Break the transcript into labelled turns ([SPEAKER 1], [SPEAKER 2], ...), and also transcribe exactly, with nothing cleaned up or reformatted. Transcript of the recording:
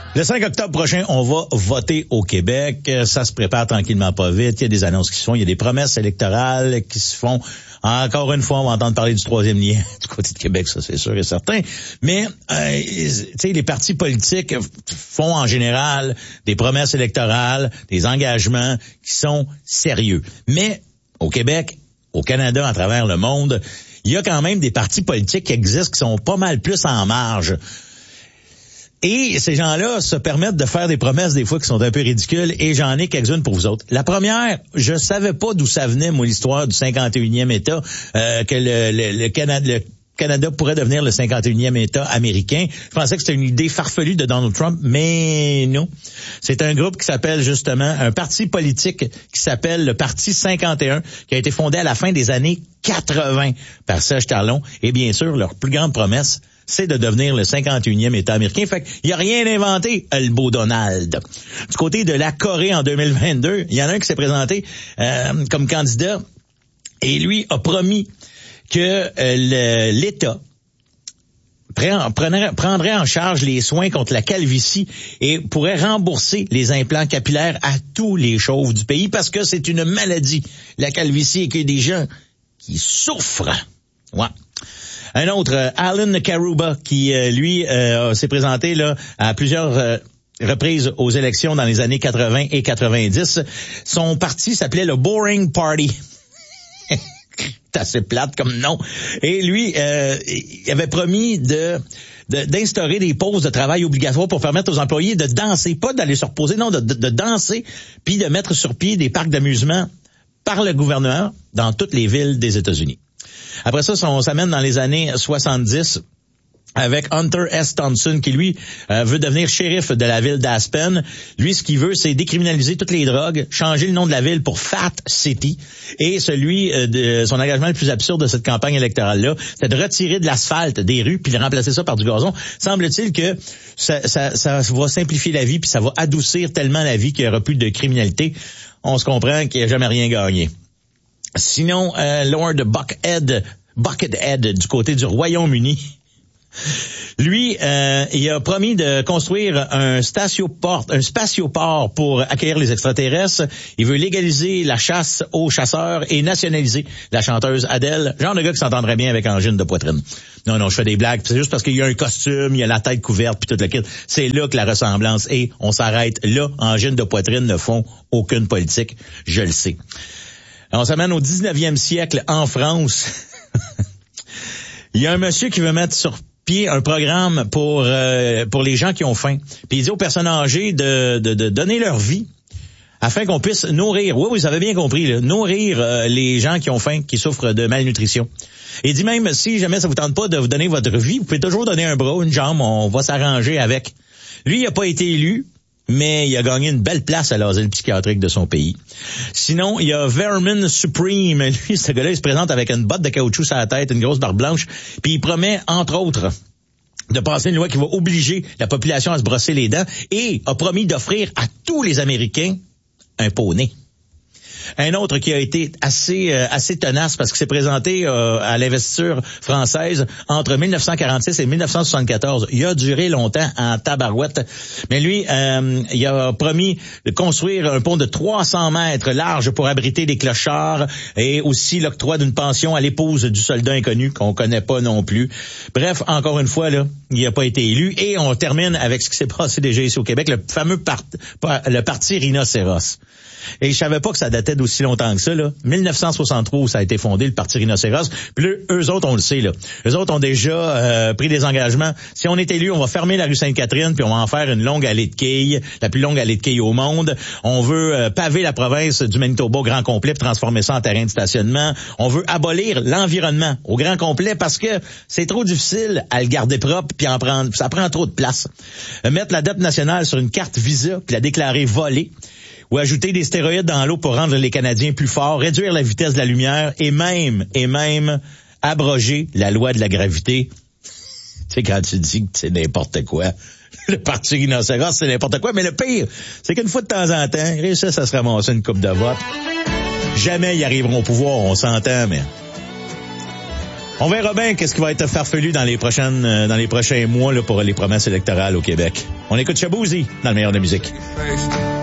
[SPEAKER 1] Le cinq octobre prochain, on va voter au Québec. Ça se prépare tranquillement pas vite. Il y a des annonces qui se font, il y a des promesses électorales qui se font. Encore une fois, on va entendre parler du troisième lien du côté de Québec, ça c'est sûr et certain. Mais, euh, tu sais, les partis politiques font en général des promesses électorales, des engagements qui sont sérieux. Mais au Québec, au Canada, à travers le monde, il y a quand même des partis politiques qui existent qui sont pas mal plus en marge. Et ces gens-là se permettent de faire des promesses des fois qui sont un peu ridicules, et j'en ai quelques-unes pour vous autres. La première, je savais pas d'où ça venait, moi, l'histoire du cinquante et unième État, euh, que le, le, le, Canada, le Canada pourrait devenir le cinquante et unième État américain. Je pensais que c'était une idée farfelue de Donald Trump, mais non. C'est un groupe qui s'appelle justement, un parti politique qui s'appelle le Parti cinquante et un, qui a été fondé à la fin des années quatre-vingt par Serge Talon, et bien sûr, leur plus grande promesse, c'est de devenir le cinquante et unième État américain. Fait qu'il n'y a rien inventé, le beau Donald. Du côté de la Corée en deux mille vingt-deux, il y en a un qui s'est présenté euh, comme candidat, et lui a promis que euh, le, l'État prendrait, prendrait en charge les soins contre la calvitie et pourrait rembourser les implants capillaires à tous les chauves du pays, parce que c'est une maladie, la calvitie, et qu'il y a des gens qui souffrent. Ouais. Un autre, euh, Alan Karuba, qui, euh, lui, euh, s'est présenté là à plusieurs euh, reprises aux élections dans les années quatre-vingt et quatre-vingt-dix. Son parti s'appelait le Boring Party. C'est assez plate comme nom. Et lui, euh, il avait promis de... De, d'instaurer des pauses de travail obligatoires pour permettre aux employés de danser, pas d'aller se reposer, non, de, de, de danser, puis de mettre sur pied des parcs d'amusement par le gouvernement dans toutes les villes des États-Unis. Après ça, on s'amène dans les années soixante-dix avec Hunter S. Thompson, qui, lui, euh, veut devenir shérif de la ville d'Aspen. Lui, ce qu'il veut, c'est décriminaliser toutes les drogues, changer le nom de la ville pour Fat City. Et celui euh, de son engagement le plus absurde de cette campagne électorale-là, c'est de retirer de l'asphalte des rues puis de remplacer ça par du gazon. Semble-t-il que ça, ça, ça va simplifier la vie puis ça va adoucir tellement la vie qu'il n'y aura plus de criminalité. On se comprend qu'il n'y a jamais rien gagné. Sinon, euh, Lord Buckhead, Buckethead du côté du Royaume-Uni, lui, euh, il a promis de construire un spatioport, un spatioport pour accueillir les extraterrestres. Il veut légaliser la chasse aux chasseurs et nationaliser la chanteuse Adele, genre de gars qui s'entendrait bien avec angine de poitrine. Non, non, je fais des blagues. C'est juste parce qu'il y a un costume, il y a la tête couverte, puis tout le kit. C'est là que la ressemblance est. On s'arrête là. Angine de poitrine ne font aucune politique, je le sais. On s'amène au dix-neuvième siècle en France. Il y a un monsieur qui veut mettre sur pied un programme pour euh, pour les gens qui ont faim. Puis il dit aux personnes âgées de, de, de donner leur vie afin qu'on puisse nourrir, oui, vous avez bien compris, là, nourrir euh, les gens qui ont faim, qui souffrent de malnutrition. Il dit même, si jamais ça vous tente pas de vous donner votre vie, vous pouvez toujours donner un bras, une jambe, on va s'arranger avec. Lui, il n'a pas été élu, mais il a gagné une belle place à l'asile psychiatrique de son pays. Sinon, il y a Vermin Supreme. Lui, ce gars-là, il se présente avec une botte de caoutchouc sur la tête, une grosse barbe blanche, puis il promet, entre autres, de passer une loi qui va obliger la population à se brosser les dents, et a promis d'offrir à tous les Américains un poney. Un autre qui a été assez euh, assez tenace parce qu'il s'est présenté euh, à l'investiture française entre mille neuf cent quarante-six et mille neuf cent soixante-quatorze. Il a duré longtemps en tabarouette. Mais lui, euh, il a promis de construire un pont de trois cents mètres large pour abriter des clochards et aussi l'octroi d'une pension à l'épouse du soldat inconnu qu'on connaît pas non plus. Bref, encore une fois, là, il n'a pas été élu. Et on termine avec ce qui s'est passé déjà ici au Québec, le fameux part, le parti Rhinocéros. Et je savais pas que ça datait d'aussi longtemps que ça, là. mille neuf cent soixante-trois, où ça a été fondé, le Parti Rhinocéros. Puis là, eux autres, on le sait, là. Eux autres ont déjà euh, pris des engagements. Si on est élu, on va fermer la rue Sainte-Catherine, puis on va en faire une longue allée de quilles, la plus longue allée de quilles au monde. On veut euh, paver la province du Manitoba au grand complet, puis transformer ça en terrain de stationnement. On veut abolir l'environnement au grand complet, parce que c'est trop difficile à le garder propre, puis en prendre, ça prend trop de place. Euh, mettre la dette nationale sur une carte Visa, puis la déclarer volée, ou ajouter des stéroïdes dans l'eau pour rendre les Canadiens plus forts, réduire la vitesse de la lumière et même, et même abroger la loi de la gravité. Tu sais, quand tu dis que c'est n'importe quoi, le Parti Rhinocéros, c'est n'importe quoi, mais le pire, c'est qu'une fois de temps en temps, ils réussissent à se ramasser une coupe de vote. Jamais ils arriveront au pouvoir, on s'entend, mais On verra bien qu'est-ce qui va être farfelu dans les prochaines, euh, dans les prochains mois là, pour les promesses électorales au Québec. On écoute Shaboozey dans le meilleur de la musique.